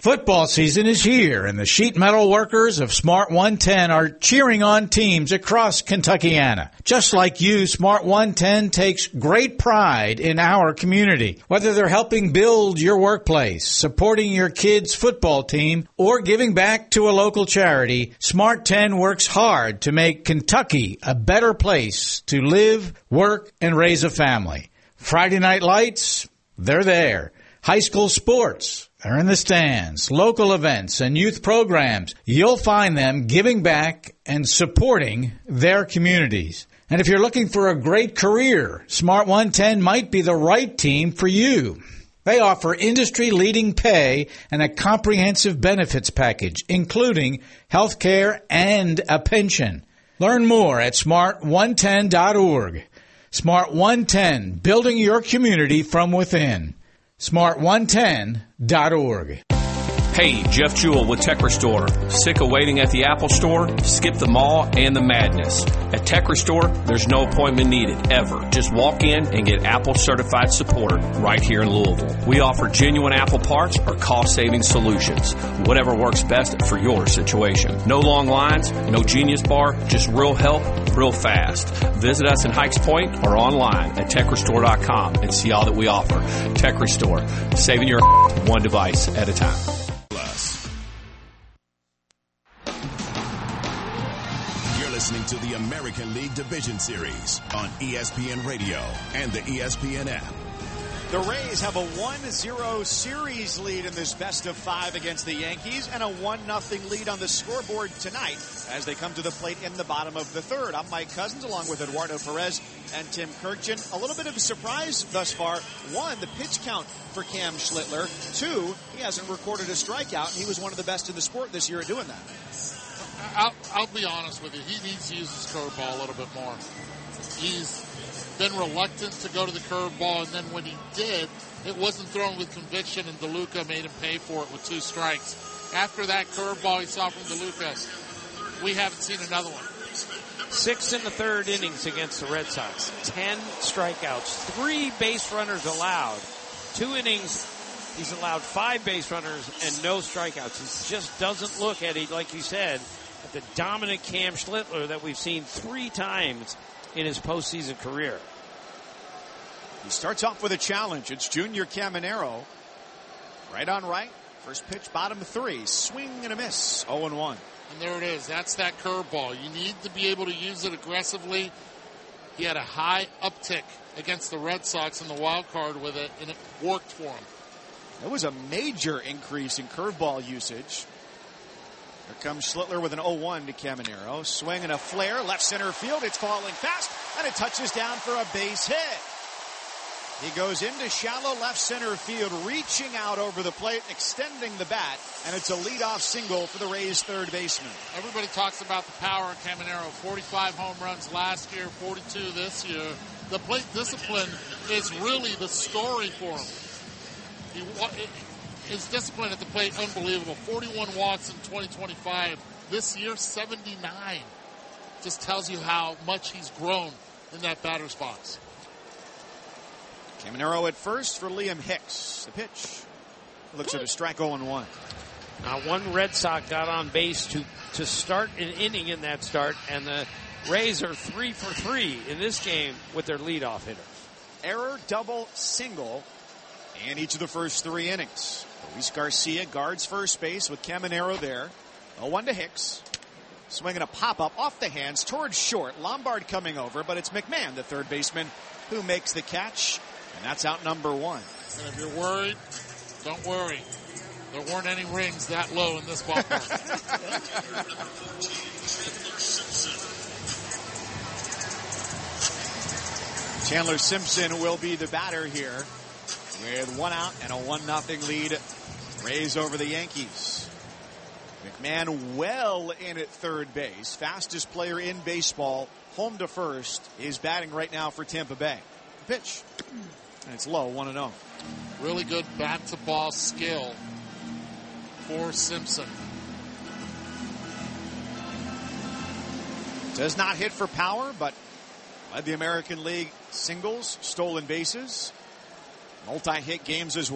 Football season is here, and the sheet metal workers of Smart 110 are cheering on teams across Kentuckiana. Just like you, Smart 110 takes great pride in our community. Whether they're helping build your workplace, supporting your kids' football team, or giving back to a local charity, Smart 10 works hard to make Kentucky a better place to live, work, and raise a family. Friday night lights, they're there. High school sports, they're in the stands. Local events and youth programs, you'll find them giving back and supporting their communities. And if you're looking for a great career, Smart 110 might be the right team for you. They offer industry-leading pay and a comprehensive benefits package, including health care and a pension. Learn more at smart110.org. Smart 110, building your community from within. smart110.org. Hey, Jeff Jewell with Tech Restore. Sick of waiting at the Apple Store? Skip the mall and the madness. At Tech Restore, there's no appointment needed, ever. Just walk in and get Apple certified support right here in Louisville. We offer genuine Apple parts or cost-saving solutions. Whatever works best for your situation. No long lines, no Genius Bar, just real help, real fast. Visit us in Hikes Point or online at TechRestore.com and see all that we offer. Tech Restore, saving your one device at a time. Listening to the American League Division Series on ESPN Radio and the ESPN app. The Rays have a 1-0 series lead in this best-of-5 against the Yankees and a 1-0 lead on the scoreboard tonight as they come to the plate in the bottom of the third. I'm Mike Cousins along with Eduardo Perez and Tim Kirkjian. A little bit of a surprise thus far. One, the pitch count for Cam Schlittler. Two, he hasn't recorded a strikeout, and he was one of the best in the sport this year at doing that. I'll be honest with you. He needs to use his curveball a little bit more. He's been reluctant to go to the curveball, and then when he did, it wasn't thrown with conviction, and DeLuca made him pay for it with 2 strikes. After that curveball he saw from DeLuca, we haven't seen another one. 6 in the third innings against the Red Sox. 10 strikeouts. 3 base runners allowed. 2 innings, he's allowed 5 base runners and no strikeouts. He just doesn't look at it, like you said, at the dominant Cam Schlittler that we've seen 3 times in his postseason career. He starts off with a challenge. It's Junior Caminero. Right on right. First pitch, bottom 3. Swing and a miss. 0-1. And there it is. That's that curveball. You need to be able to use it aggressively. He had a high uptick against the Red Sox in the wild card with it, and it worked for him. There was a major increase in curveball usage. Here comes Schlittler with an 0-1 to Caminero. Swing and a flare, left center field. It's falling fast, and it touches down for a base hit. He goes into shallow left center field, reaching out over the plate, extending the bat, and it's a leadoff single for the Rays' third baseman. Everybody talks about the power of Caminero. 45 home runs last year, 42 this year. The plate discipline is really the story for him. His discipline at the plate, unbelievable. 41 walks in 2025. This year, 79. Just tells you how much he's grown in that batter's box. Caminero at first for Liam Hicks. The pitch looks at a strike, 0-1. Now, one Red Sox got on base to start an inning in that start, and the Rays are 3 for 3 in this game with their leadoff hitter. Error, double, single in each of the first 3 innings. Luis Garcia guards first base with Caminero there. 0-1 to Hicks. Swinging a pop-up off the hands towards short. Lombard coming over, but it's McMahon, the third baseman, who makes the catch. And that's out number 1. And if you're worried, don't worry. There weren't any rings that low in this ballpark. Chandler Simpson will be the batter here with 1 out and a 1-0 lead. Rays over the Yankees. McMahon well in at third base. Fastest player in baseball. Home to first is batting right now for Tampa Bay. Pitch. And it's low, 1-0. Really good bat-to-ball skill for Simpson. Does not hit for power, but led the American League singles, stolen bases, multi-hit games as well.